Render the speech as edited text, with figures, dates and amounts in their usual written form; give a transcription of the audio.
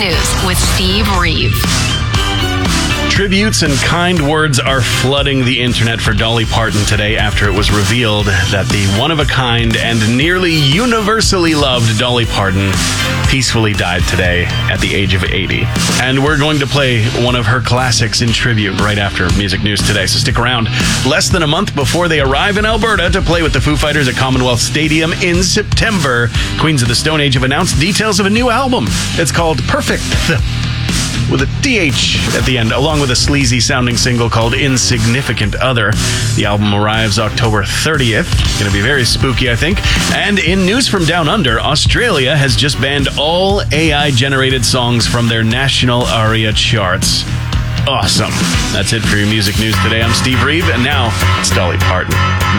News with Steve Reeve. Tributes and kind words are flooding the internet for Dolly Parton today after it was revealed that the one-of-a-kind and nearly universally loved Dolly Parton peacefully died today at the age of 80. And we're going to play one of her classics in tribute right after Music News today, so stick around. Less than a month before they arrive in Alberta to play with the Foo Fighters at Commonwealth Stadium in September, Queens of the Stone Age have announced details of a new album. It's called Perfect, with a DH at the end, along with a sleazy-sounding single called Insignificant Other. The album arrives October 30th. Going to be very spooky, I think. And in news from down under, Australia has just banned all AI-generated songs from their national ARIA charts. Awesome. That's it for your music news today. I'm Steve Reeve, and now it's Dolly Parton.